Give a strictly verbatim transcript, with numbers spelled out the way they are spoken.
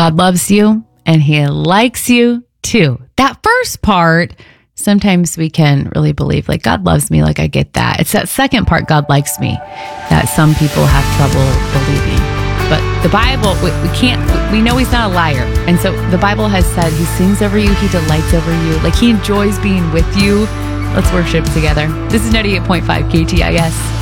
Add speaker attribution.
Speaker 1: God loves you and he likes you too. That first part, sometimes we can really believe like God loves me, like I get that. It's that second part, God likes me, that some people have trouble believing. But the Bible, we, we can't, we know he's not a liar. And so the Bible has said he sings over you, he delights over you, like he enjoys being with you. Let's worship together. This is ninety-eight point five K T I S.